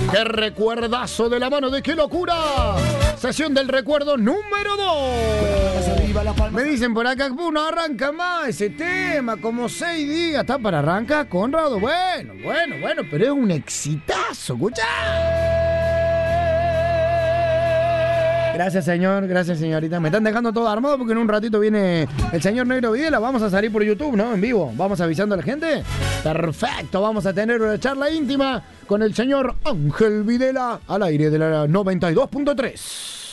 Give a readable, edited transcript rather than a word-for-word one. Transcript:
¡Qué recuerdazo de la mano de Qué Locura! Sesión del recuerdo número 2. Me dicen por acá, no arranca más ese tema, como 6 días. ¿Está para arrancar, Conrado? Bueno, pero es un exitazo, escuchá. Gracias, señor. Gracias, señorita. Me están dejando todo armado porque en un ratito viene el señor Negro Videla. Vamos a salir por YouTube, ¿no? En vivo. Vamos avisando a la gente. Perfecto. Vamos a tener una charla íntima con el señor Ángel Videla al aire de la 92.3.